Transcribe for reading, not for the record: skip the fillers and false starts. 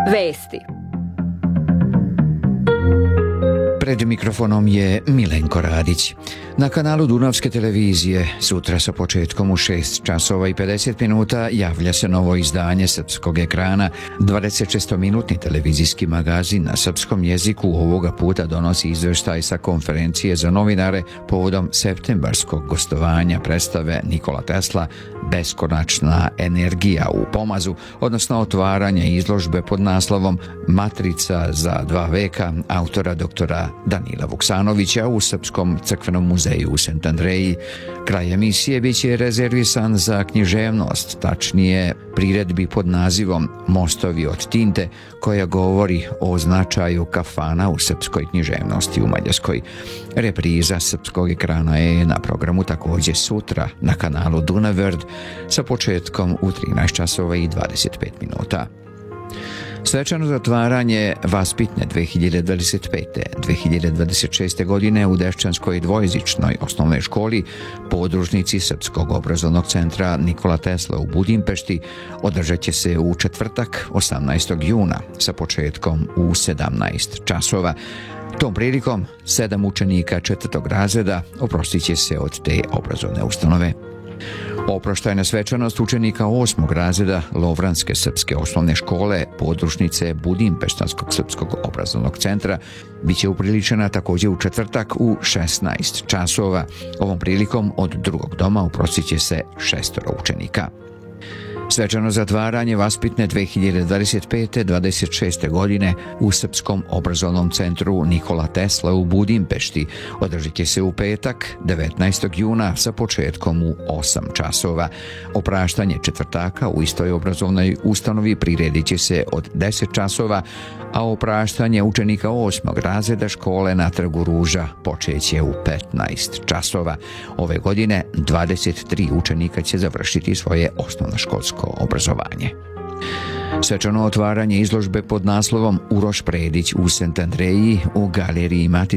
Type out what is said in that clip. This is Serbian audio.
Vesti. Pred mikrofonom je Milenko Radić. Na kanalu Dunavske televizije sutra sa početkom u 6 časova i 50 minuta javlja se novo izdanje srpskog ekrana. 26-minutni televizijski magazin na srpskom jeziku ovoga puta donosi izveštaj sa konferencije za novinare povodom septembarskog gostovanja predstave Nikola Tesla Beskonačna energija u Pomazu, odnosno otvaranja izložbe pod naslovom Matrica za 2 veka autora doktora Danila Vuksanovića u Srpskom crkvenom muzeju u St. Andreji. Kraj emisije bit će rezervisan za književnost, tačnije priredbi pod nazivom Mostovi od tinte, koja govori o značaju kafana u srpskoj književnosti u Mađarskoj. Repriza srpskog ekrana je na programu također sutra na kanalu Dunaverd sa početkom u 13 časova i 25 minuta. Svečano zatvaranje vaspitne 2025-2026. godine u Dešćanskoj dvojezičnoj osnovnoj školi podružnici Srpskog obrazovnog centra Nikola Tesla u Budimpešti održat će se u četvrtak 18. juna sa početkom u 17 časova. Tom prilikom 7 učenika 4. razreda oprostit će se od te obrazovne ustanove. Oproštajna svečanost učenika 8. razreda Lovranske srpske osnovne škole podružnice Budimpeštanskog srpskog obrazovnog centra biće upriličena također u četvrtak u 16 časova. Ovom prilikom od drugog doma oprostit će se 6 učenika. Svečano zatvaranje vaspitne 2025-26. godine u Srpskom obrazovnom centru Nikola Tesla u Budimpešti održit će se u petak 19. juna sa početkom u 8 časova. Opraštanje četvrtaka u istoj obrazovnoj ustanovi priredit će se od 10 časova, a opraštanje učenika 8. razreda škole na Trgu Ruža počeće u 15 časova. Ove godine 23 učenika će završiti svoje osnovnoškolsko obrazovanje. Svečano otvaranje izložbe pod naslovom Uroš Predić u St. Andreji u galeriji Matice